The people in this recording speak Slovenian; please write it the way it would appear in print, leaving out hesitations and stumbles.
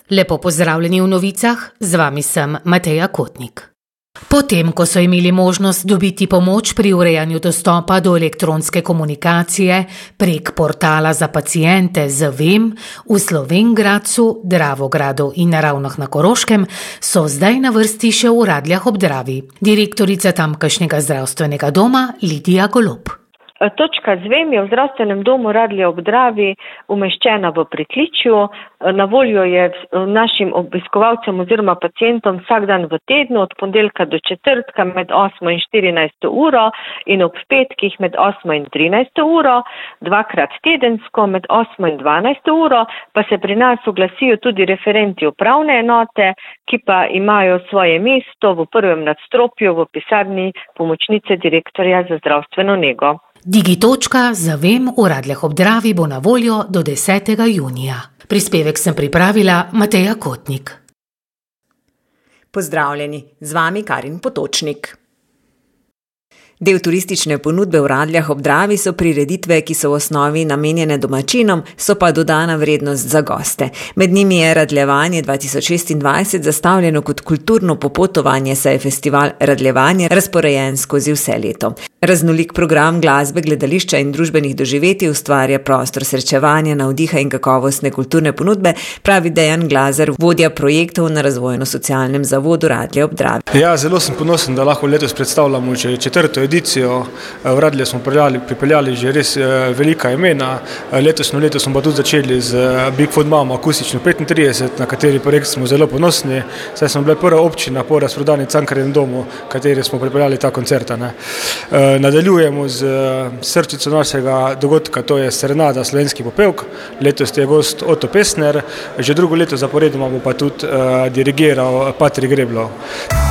Lepo pozdravljeni v novicah, z vami sem Mateja Kotnik. Potem, ko so imeli možnost dobiti pomoč pri urejanju dostopa do elektronske komunikacije prek portala za paciente ZVEM v Slovenj Gradcu, Dravogradu in Ravnah na Koroškem, so zdaj na vrsti še v Radljah ob Dravi. Direktorica tamkajšnjega zdravstvenega doma Lidija Golob. Točka ZVEM je v zdravstvenem domu Radlje ob Dravi umeščena v pritličju. Na voljo je našim obiskovalcem oziroma pacientom vsak dan v tednu, od ponedeljka do četrtka med 8 in 14 uro in ob petkih med 8 in 13 uro, dvakrat tedensko med 8 in 12 uro, pa se pri nas oglasijo tudi referenti upravne enote, ki pa imajo svoje mesto v prvem nadstropju v pisarni pomočnice direktorja za zdravstveno nego. Digitočka ZVEM v Radljah ob Dravi bo na voljo do 10. junija. Prispevek sem pripravila Mateja Kotnik. Pozdravljeni, z vami Karin Potočnik. Del turistične ponudbe v Radljah ob Dravi so prireditve, ki so v osnovi namenjene domačinom, so pa dodana vrednost za goste. Med njimi je Radljevanje 2026 zastavljeno kot kulturno popotovanje, saj je festival Radljevanje razporejen skozi vse leto. Raznolik program glasbe, gledališča in družbenih doživetij ustvarja prostor srečevanja, navdiha in kakovostne kulturne ponudbe, pravi Dejan Glazer, vodja projektov na Razvojno-socialnem zavodu Radlje ob Dravi. Ja, zelo sem ponosen, da lahko letos predstavljamo že 4. edicijo. V Radlje smo pripeljali že res velika imena. Letošnjo leto smo pa tudi začeli z Big Food Mama akustično 35, na kateri projekt smo zelo ponosni. Saj smo bili prva občina po razprodani Cankarjevem domu, kateri smo pripeljali ta koncert. Nadaljujemo z srčico našega dogodka, to je Serenada slovenskih popevk. Letos je gost Oto Pestner, že drugo leto zaporedoma bo pa tudi dirigiral Patrik Greblov.